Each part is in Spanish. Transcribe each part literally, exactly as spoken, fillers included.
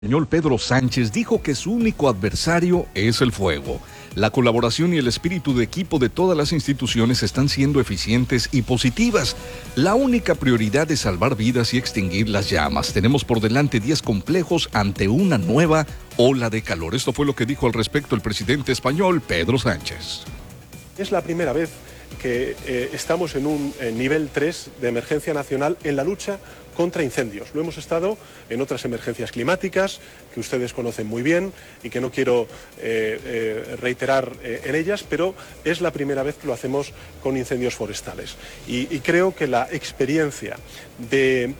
español Pedro Sánchez dijo que su único adversario es el fuego. La colaboración y el espíritu de equipo de todas las instituciones están siendo eficientes y positivas. La única prioridad es salvar vidas y extinguir las llamas. Tenemos por delante días complejos ante una nueva ola de calor. Esto fue lo que dijo al respecto el presidente español Pedro Sánchez. Es la primera vez que eh, estamos en un eh, nivel tres de emergencia nacional en la lucha contra incendios. Lo hemos estado en otras emergencias climáticas que ustedes conocen muy bien y que no quiero eh, eh, reiterar eh, en ellas, pero es la primera vez que lo hacemos con incendios forestales. Y, y creo que la experiencia de,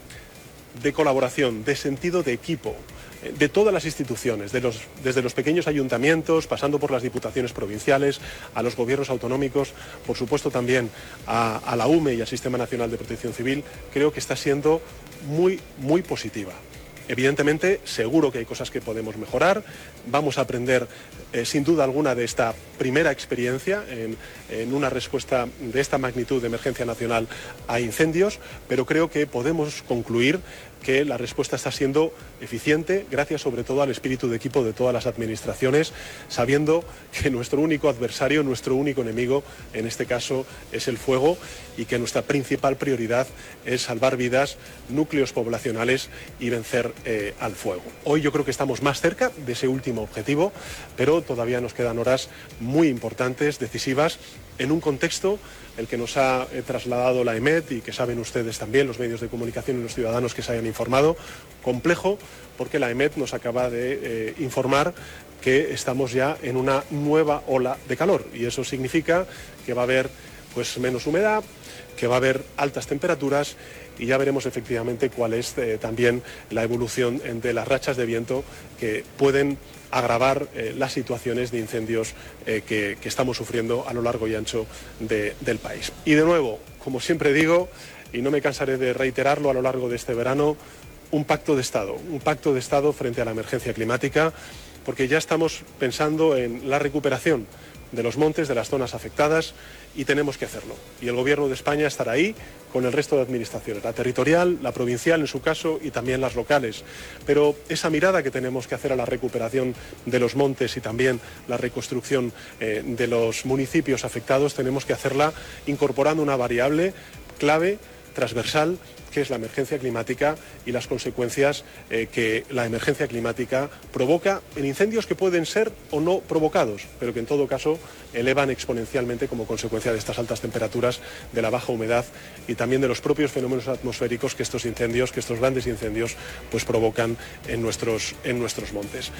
de colaboración, de sentido de equipo, de todas las instituciones, de los, desde los pequeños ayuntamientos, pasando por las diputaciones provinciales, a los gobiernos autonómicos, por supuesto también a, a la U M E y al Sistema Nacional de Protección Civil, creo que está siendo muy, muy positiva. Evidentemente, seguro que hay cosas que podemos mejorar. Vamos a aprender, eh, sin duda alguna, de esta primera experiencia en, en una respuesta de esta magnitud de emergencia nacional a incendios, pero creo que podemos concluir que la respuesta está siendo eficiente, gracias sobre todo al espíritu de equipo de todas las administraciones, sabiendo que nuestro único adversario, nuestro único enemigo, en este caso, es el fuego, y que nuestra principal prioridad es salvar vidas, núcleos poblacionales y vencer eh, al fuego. Hoy yo creo que estamos más cerca de ese último objetivo, pero todavía nos quedan horas muy importantes, decisivas, en un contexto el que nos ha eh, trasladado la E M E T y que saben ustedes también, los medios de comunicación y los ciudadanos que se hayan informado, complejo, porque la E M E T nos acaba de eh, informar que estamos ya en una nueva ola de calor, y eso significa que va a haber pues menos humedad, que va a haber altas temperaturas, y ya veremos efectivamente cuál es eh, también la evolución de las rachas de viento que pueden agravar eh, las situaciones de incendios eh, que, que estamos sufriendo a lo largo y ancho de, del país. Y de nuevo, como siempre digo, y no me cansaré de reiterarlo a lo largo de este verano, un pacto de Estado, un pacto de Estado frente a la emergencia climática, porque ya estamos pensando en la recuperación de los montes, de las zonas afectadas, y tenemos que hacerlo. Y el Gobierno de España estará ahí con el resto de administraciones, la territorial, la provincial en su caso y también las locales. Pero esa mirada que tenemos que hacer a la recuperación de los montes y también la reconstrucción eh, de los municipios afectados, tenemos que hacerla incorporando una variable clave, transversal, que es la emergencia climática y las consecuencias eh, que la emergencia climática provoca en incendios que pueden ser o no provocados, pero que en todo caso elevan exponencialmente como consecuencia de estas altas temperaturas, de la baja humedad y también de los propios fenómenos atmosféricos que estos incendios, que estos grandes incendios, pues provocan en nuestros, en nuestros montes.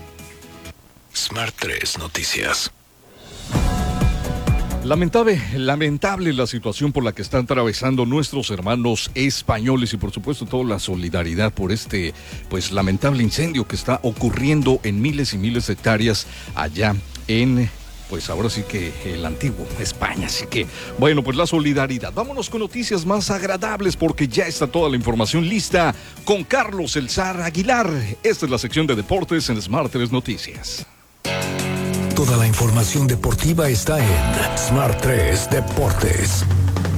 Smart tres Noticias. Lamentable, lamentable la situación por la que están atravesando nuestros hermanos españoles, y por supuesto toda la solidaridad por este pues lamentable incendio que está ocurriendo en miles y miles de hectáreas allá en, pues ahora sí que el antiguo España. Así que, bueno, pues la solidaridad. Vámonos con noticias más agradables, porque ya está toda la información lista con Carlos El Zar Aguilar. Esta es la sección de deportes en Smart tres Noticias. Toda la información deportiva está en Smart tres Deportes.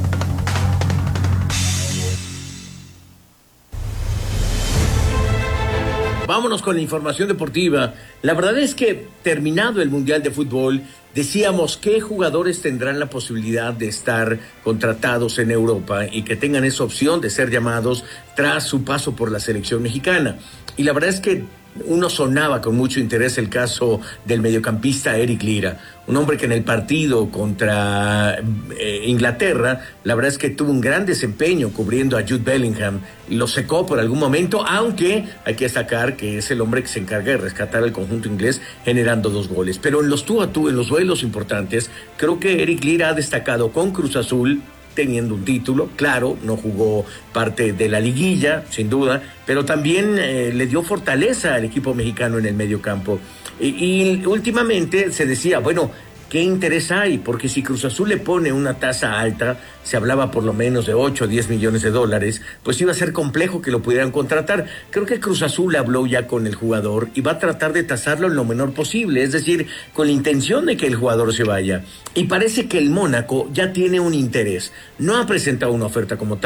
Vámonos con la información deportiva. La verdad es que, terminado el Mundial de Fútbol, decíamos qué jugadores tendrán la posibilidad de estar contratados en Europa y que tengan esa opción de ser llamados tras su paso por la selección mexicana. Y la verdad es que uno sonaba con mucho interés el caso del mediocampista Eric Lira, un hombre que en el partido contra eh, Inglaterra, la verdad es que tuvo un gran desempeño cubriendo a Jude Bellingham, lo secó por algún momento, aunque hay que destacar que es el hombre que se encarga de rescatar al conjunto inglés generando dos goles. Pero en los tú a tú, en los duelos importantes, creo que Eric Lira ha destacado con Cruz Azul, teniendo un título, claro, no jugó parte de la liguilla, sin duda, pero también eh, le dio fortaleza al equipo mexicano en el medio campo. Y, y últimamente se decía, bueno, ¿qué interés hay? Porque si Cruz Azul le pone una tasa alta, se hablaba por lo menos de ocho o diez millones de dólares, pues iba a ser complejo que lo pudieran contratar. Creo que Cruz Azul habló ya con el jugador y va a tratar de tasarlo en lo menor posible, es decir, con la intención de que el jugador se vaya. Y parece que el Mónaco ya tiene un interés. No ha presentado una oferta como tal,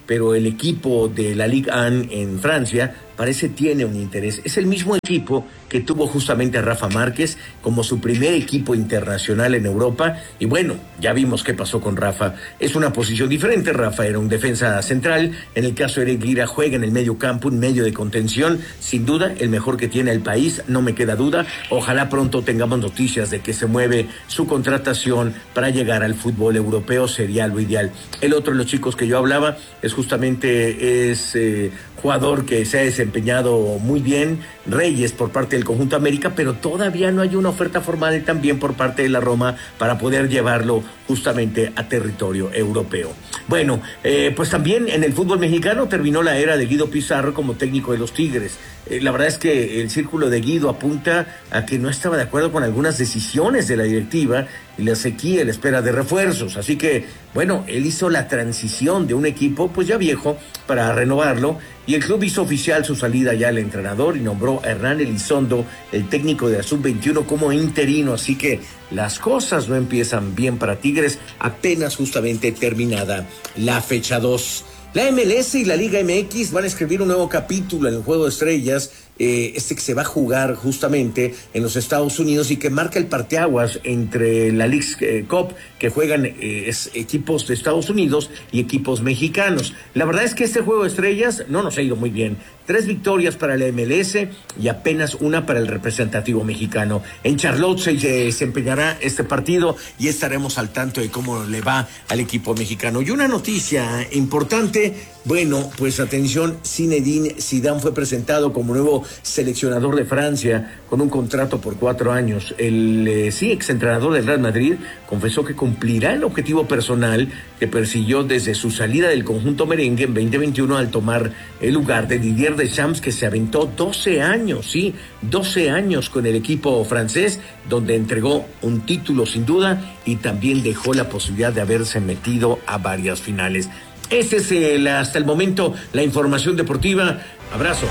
pero el equipo de la Ligue uno en Francia parece tiene un interés. Es el mismo equipo que tuvo justamente a Rafa Márquez como su primer equipo internacional en Europa, y bueno, ya vimos qué pasó con Rafa. Es una posición diferente. Rafa era un defensa central, en el caso de Eric Lira juega en el medio campo, un medio de contención, sin duda el mejor que tiene el país, no me queda duda. Ojalá pronto tengamos noticias de que se mueve su contratación para llegar al fútbol europeo, sería lo ideal. El otro de los chicos que yo hablaba es justamente es eh, jugador que se ha desempeñado muy bien, Reyes, por parte del conjunto América, pero todavía no hay una oferta formal también por parte de la Roma para poder llevarlo justamente a territorio europeo. Bueno, eh, pues también en el fútbol mexicano terminó la era de Guido Pizarro como técnico de los Tigres. Eh, la verdad es que el círculo de Guido apunta a que no estaba de acuerdo con algunas decisiones de la directiva y la sequía, la espera de refuerzos. Así que, bueno, él hizo la transición de un equipo pues ya viejo para renovarlo, y el club hizo oficial su salida ya al entrenador y nombró a Hernán Elizondo, el técnico de la sub veintiuno, como interino. Así que las cosas no empiezan bien para Tigres, apenas justamente terminada la fecha dos. La M L S y la Liga M X van a escribir un nuevo capítulo en el Juego de Estrellas, eh, este que se va a jugar justamente en los Estados Unidos y que marca el parteaguas entre la Leagues eh, Cup, que juegan eh, es, equipos de Estados Unidos y equipos mexicanos. La verdad es que este Juego de Estrellas no nos ha ido muy bien. Tres victorias para la M L S y apenas una para el representativo mexicano. En Charlotte se desempeñará este partido y estaremos al tanto de cómo le va al equipo mexicano. Y una noticia importante, bueno, pues atención, Zinedine Zidane fue presentado como nuevo seleccionador de Francia con un contrato por cuatro años. El eh, sí, exentrenador del Real Madrid confesó que cumplirá el objetivo personal que persiguió desde su salida del conjunto merengue en veinte veintiuno al tomar el lugar de Didier Deschamps, que se aventó doce años, sí, doce años con el equipo francés, donde entregó un título sin duda y también dejó la posibilidad de haberse metido a varias finales. Este es el, hasta el momento la información deportiva. Abrazo.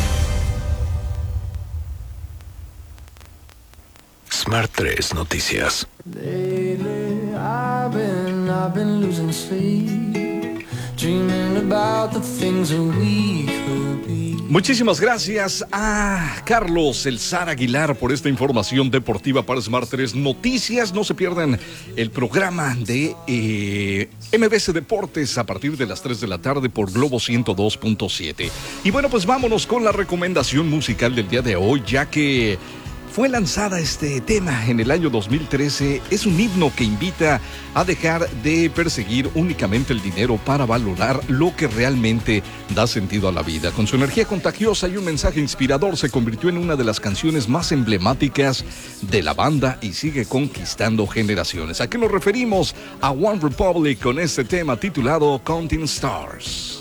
Smart tres Noticias. Lately, I've been, I've been losing sleep, dreaming about the things that we could be. Muchísimas gracias a Carlos El Zar Aguilar por esta información deportiva para Smart tres Noticias. No se pierdan el programa de eh, M B C Deportes a partir de las tres de la tarde por Globo ciento dos punto siete. Y bueno, pues vámonos con la recomendación musical del día de hoy, ya que fue lanzada este tema en el año dos mil trece. Es un himno que invita a dejar de perseguir únicamente el dinero para valorar lo que realmente da sentido a la vida. Con su energía contagiosa y un mensaje inspirador, se convirtió en una de las canciones más emblemáticas de la banda y sigue conquistando generaciones. ¿A qué nos referimos? A One Republic con este tema titulado Counting Stars.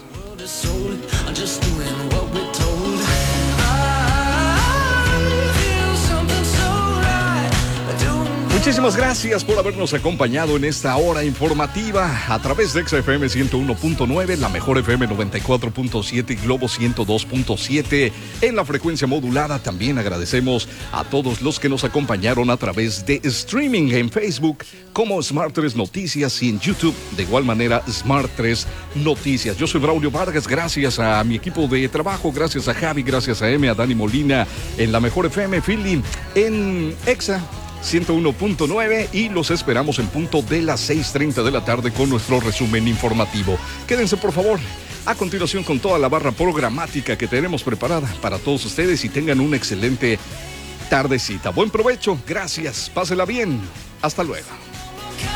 Muchísimas gracias por habernos acompañado en esta hora informativa a través de X F M ciento uno punto nueve, la mejor F M noventa y cuatro punto siete y Globo ciento dos punto siete en la frecuencia modulada. También agradecemos a todos los que nos acompañaron a través de streaming en Facebook como Smart tres Noticias y en YouTube de igual manera Smart tres Noticias. Yo soy Braulio Vargas, gracias a mi equipo de trabajo, gracias a Javi, gracias a M, a Dani Molina en la mejor F M, Philly en Exa ciento uno punto nueve y los esperamos en punto de las seis treinta de la tarde con nuestro resumen informativo. Quédense por favor a continuación con toda la barra programática que tenemos preparada para todos ustedes y tengan una excelente tardecita. Buen provecho, gracias, pásela bien, hasta luego.